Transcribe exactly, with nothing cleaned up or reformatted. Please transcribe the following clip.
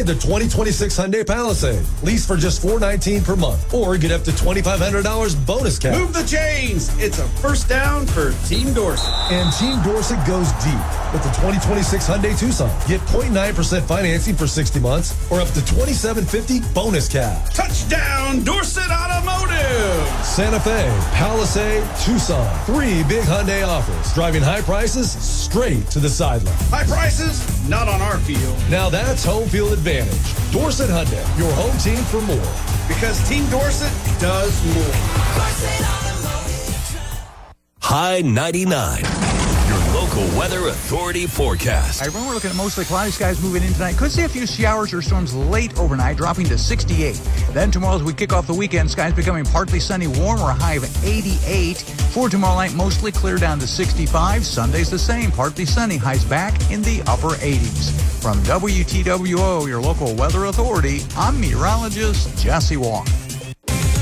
the twenty twenty-six Hyundai Palisade. Lease for just four hundred nineteen dollars per month. Or get up to twenty-five hundred dollars bonus cash. Move the chains. It's a first down for Team Dorsett. And Team Dorsett goes deep with the twenty twenty-six Hyundai Tucson. Get zero point nine percent financing for sixty months or up to twenty-seven fifty bonus cash. Touchdown, Dorsett Automotive. Santa Fe, Palisade, Tucson. Three big Hyundai offers. Driving high prices straight to the sideline. High prices, not on our field. Now that's home field advantage. Dorset Hyundai, your home team for more. Because Team Dorsett does more. High ninety-nine. Local Weather Authority forecast. I remember looking at mostly cloudy skies moving in tonight. Could see a few showers or storms late overnight, dropping to sixty-eight. Then tomorrow as we kick off the weekend, skies becoming partly sunny, warmer, a high of eighty-eight. For tomorrow night, mostly clear down to sixty-five. Sunday's the same, partly sunny, highs back in the upper eighties. From W T W O, your local weather authority, I'm meteorologist Jesse Wong.